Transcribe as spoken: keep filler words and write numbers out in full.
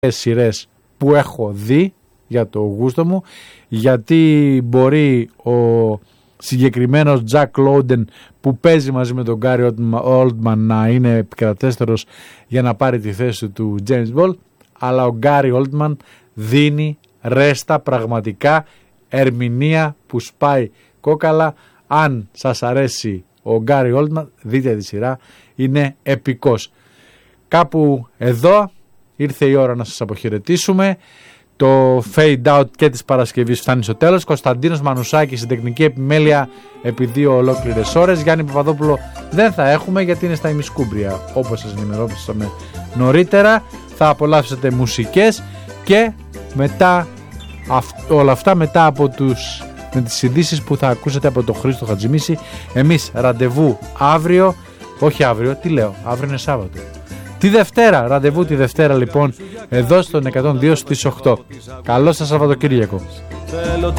σειρές που έχω δει για το γούστο μου, γιατί μπορεί ο συγκεκριμένος Jack Lowden που παίζει μαζί με τον Gary Oldman να είναι επικρατέστερος για να πάρει τη θέση του James Bond, αλλά ο Gary Oldman δίνει ρέστα, πραγματικά ερμηνεία που σπάει κόκαλα. Αν σας αρέσει ο Gary Oldman, δείτε τη σειρά, είναι επικός. Κάπου εδώ ήρθε η ώρα να σας αποχαιρετήσουμε. Το fade out και της Παρασκευής φτάνει στο τέλος. Κωνσταντίνος Μανουσάκης στην τεχνική επιμέλεια επί δύο ολόκληρες ώρες. Γιάννη Παπαδόπουλο δεν θα έχουμε γιατί είναι στα ημισκούμπρια, όπως σας ενημερώσαμε νωρίτερα. Θα απολαύσετε μουσικές και μετά όλα αυτά μετά από τους, με τις ειδήσεις που θα ακούσετε από τον Χρήστο Χατζημίση. Εμείς ραντεβού αύριο, όχι αύριο, τι λέω, αύριο είναι Σάββατο. Τη Δευτέρα, ραντεβού τη Δευτέρα λοιπόν εδώ στον εκατόν δύο στις οκτώ. Καλό σας Σαββατοκύριακο.